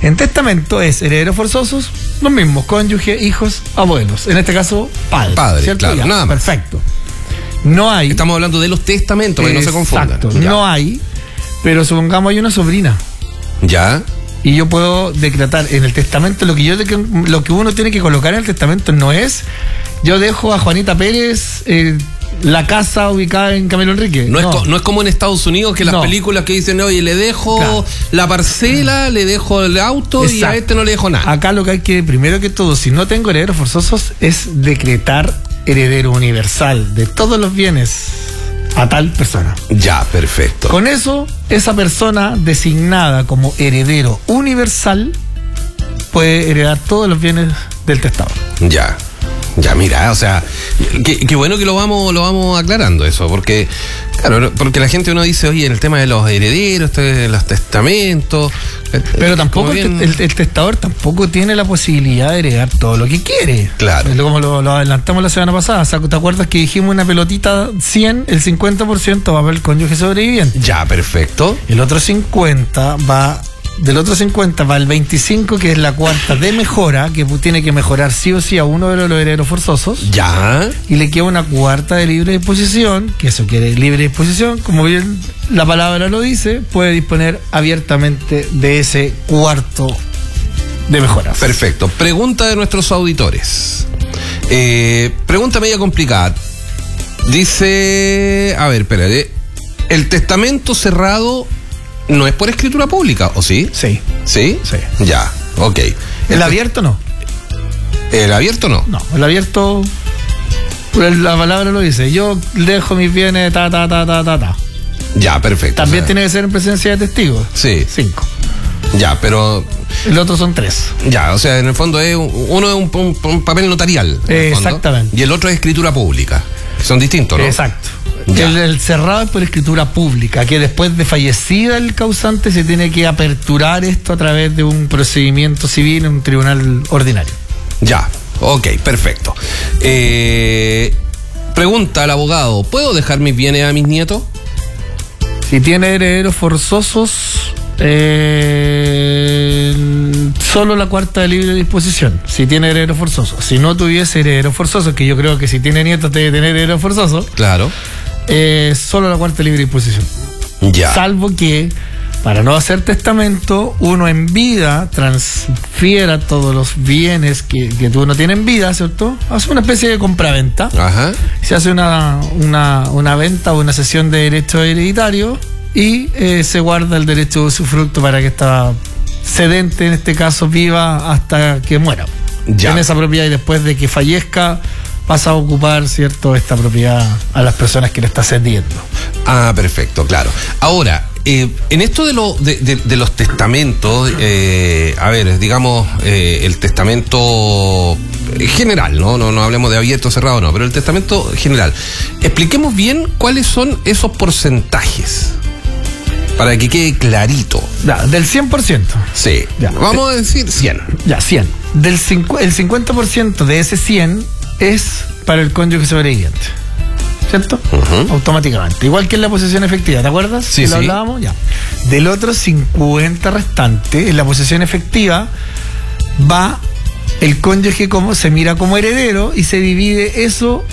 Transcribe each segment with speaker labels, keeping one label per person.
Speaker 1: En testamento es herederos forzosos, los mismos, cónyuge, hijos, abuelos. En este caso, padre.
Speaker 2: Padre,
Speaker 1: ¿cierto?
Speaker 2: claro,
Speaker 1: Ya,
Speaker 2: nada más.
Speaker 1: perfecto. No hay.
Speaker 2: Estamos hablando de los testamentos, para que no se confundan.
Speaker 1: Exacto,
Speaker 2: Ya.
Speaker 1: no hay, pero supongamos hay una sobrina.
Speaker 2: Ya.
Speaker 1: Y yo puedo decretar en el testamento lo que uno tiene que colocar en el testamento no es yo dejo a Juanita Pérez la casa ubicada en Camilo Enrique.
Speaker 2: No es como en Estados Unidos que las películas que dicen, oye, le dejo la parcela, le dejo el auto. Exacto. Y a este no le dejo nada.
Speaker 1: Acá lo que hay que, primero que todo, si no tengo herederos forzosos, es decretar heredero universal de todos los bienes a tal persona.
Speaker 2: Ya, perfecto.
Speaker 1: Con eso, esa persona designada como heredero universal puede heredar todos los bienes del testador.
Speaker 2: Ya, mira, o sea, qué bueno que lo vamos aclarando eso, porque, claro, porque la gente uno dice, oye, en el tema de los herederos, de los testamentos.
Speaker 1: Pero tampoco el testador tampoco tiene la posibilidad de heredar todo lo que quiere.
Speaker 2: Claro.
Speaker 1: Como lo adelantamos la semana pasada. O sea, ¿te acuerdas que dijimos una pelotita 100, el 50% va para el cónyuge sobreviviente?
Speaker 2: Ya, perfecto.
Speaker 1: El otro 50 va. Del otro 50 va el 25, que es la cuarta de mejora, que tiene que mejorar sí o sí a uno de los herederos forzosos.
Speaker 2: Ya.
Speaker 1: Y le queda una cuarta de libre disposición, que eso quiere libre disposición, como bien la palabra lo dice, puede disponer abiertamente de ese cuarto de mejoras.
Speaker 2: Perfecto. Pregunta de nuestros auditores. Pregunta media complicada. Dice, a ver, espérate. ¿El testamento cerrado no es por escritura pública, o sí?
Speaker 1: Sí.
Speaker 2: ¿Sí?
Speaker 1: Sí.
Speaker 2: Ya, ok.
Speaker 1: ¿El abierto no?
Speaker 2: ¿El abierto no?
Speaker 1: No, el abierto, la palabra lo dice, yo dejo mis bienes, ta.
Speaker 2: Ya, perfecto.
Speaker 1: También tiene que ser en presencia de testigos.
Speaker 2: Sí.
Speaker 1: 5.
Speaker 2: Ya, pero...
Speaker 1: El otro son 3.
Speaker 2: Ya, o sea, en el fondo uno es un papel notarial.
Speaker 1: Exactamente.
Speaker 2: Y el otro es escritura pública. Son distintos, ¿no?
Speaker 1: Exacto. El cerrado es por escritura pública, que después de fallecida el causante se tiene que aperturar esto a través de un procedimiento civil en un tribunal ordinario.
Speaker 2: Ya, ok, perfecto. Pregunta al abogado, ¿puedo dejar mis bienes a mis nietos?
Speaker 1: Si tiene herederos forzosos, solo la cuarta de libre disposición. Si tiene herederos forzosos. Si no tuviese herederos forzosos, que yo creo que si tiene nietos debe tener herederos forzosos.
Speaker 2: Claro.
Speaker 1: Solo la cuarta de libre disposición.
Speaker 2: Ya.
Speaker 1: Salvo que, para no hacer testamento, uno en vida transfiera todos los bienes que tú no tienes en vida, ¿cierto? Hace una especie de compraventa.
Speaker 2: Ajá.
Speaker 1: Se hace una venta o una cesión de derecho hereditario y se guarda el derecho de usufructo para que esta cedente, en este caso, viva hasta que muera.
Speaker 2: Ya.
Speaker 1: En esa propiedad, y después de que fallezca pasa a ocupar, ¿cierto?, esta propiedad a las personas que le está cediendo.
Speaker 2: Ah, perfecto, claro. Ahora, en esto de los testamentos, a ver, digamos, el testamento general, no hablemos de abierto, cerrado, no, pero el testamento general. Expliquemos bien cuáles son esos porcentajes, para que quede clarito.
Speaker 1: Ya, del 100%.
Speaker 2: Sí,
Speaker 1: ya.
Speaker 2: Vamos a decir 100.
Speaker 1: Ya, 100. El 50% de ese 100 es para el cónyuge sobreviviente, ¿cierto? Uh-huh. Automáticamente. Igual que en la posesión efectiva, ¿te acuerdas?
Speaker 2: Sí,
Speaker 1: ¿Lo hablábamos? Ya. Del otro 50 restante, en la posesión efectiva, va el cónyuge se mira como heredero y se divide eso.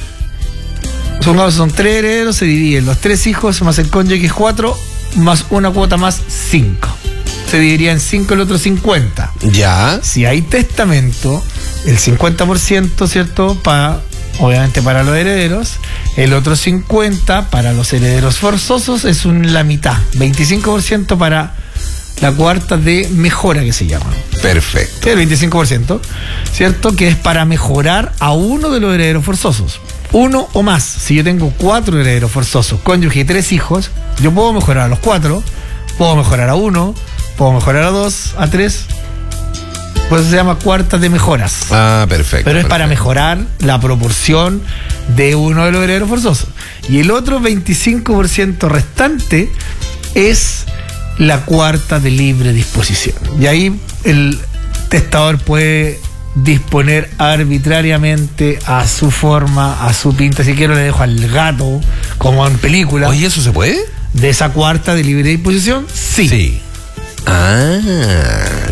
Speaker 1: Son 3 herederos, se dividen los 3 hijos más el cónyuge es 4, más una cuota más 5. Se dividiría en 5 el otro 50.
Speaker 2: Ya.
Speaker 1: Si hay testamento, el 50%, ¿cierto? Obviamente para los herederos. El otro 50% para los herederos forzosos es la mitad. 25% para la cuarta de mejora, que se llama.
Speaker 2: Perfecto.
Speaker 1: El 25%, ¿cierto? Que es para mejorar a uno de los herederos forzosos. 1 o más. Si yo tengo 4 herederos forzosos, cónyuge y 3 hijos, yo puedo mejorar a los 4, puedo mejorar a 1, puedo mejorar a 2, a 3. Pues se llama cuarta de mejoras.
Speaker 2: Ah, perfecto.
Speaker 1: Pero es para mejorar la proporción de uno de los herederos forzosos. Y el otro 25% restante es la cuarta de libre disposición. Y ahí el testador puede disponer arbitrariamente a su forma, a su pinta. Si quiero le dejo al gato, como en película.
Speaker 2: Oye, ¿eso se puede?
Speaker 1: De esa cuarta de libre disposición, sí.
Speaker 2: Sí. Ah.